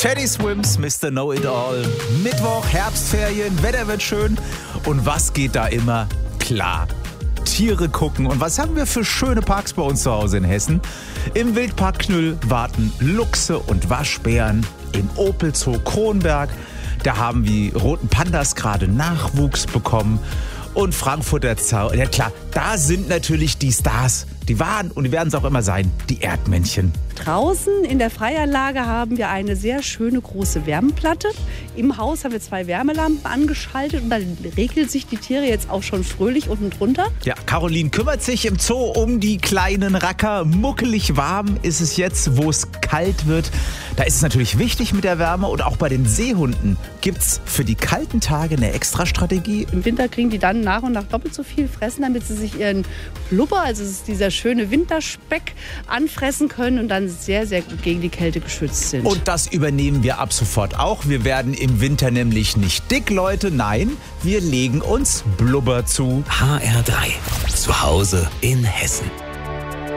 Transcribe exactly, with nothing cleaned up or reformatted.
Teddy Swims, Mister Know-It-All. Mittwoch, Herbstferien, Wetter wird schön. Und was geht da immer? Klar, Tiere gucken. Und was haben wir für schöne Parks bei uns zu Hause in Hessen? Im Wildpark Knüll warten Luchse und Waschbären. Im Opel Zoo Kronberg, da haben die roten Pandas gerade Nachwuchs bekommen. Und Frankfurter Zoo, ja klar, da sind natürlich die Stars. Die waren und die werden es auch immer sein, die Erdmännchen. Draußen in der Freianlage haben wir eine sehr schöne große Wärmeplatte. Im Haus haben wir zwei Wärmelampen angeschaltet und dann regeln sich die Tiere jetzt auch schon fröhlich unten drunter. Ja, Caroline kümmert sich im Zoo um die kleinen Racker. Muckelig warm ist es jetzt, wo es kalt wird. Da ist es natürlich wichtig mit der Wärme und auch bei den Seehunden gibt es für die kalten Tage eine Extra-Strategie. Im Winter kriegen die dann nach und nach doppelt so viel fressen, damit sie sich ihren Blubber, also es ist dieser schöne Winterspeck, anfressen können und dann sehr, sehr gut gegen die Kälte geschützt sind. Und das übernehmen wir ab sofort auch. Wir werden im Winter nämlich nicht dick, Leute. Nein, wir legen uns Blubber zu. H R drei. Zu Hause in Hessen.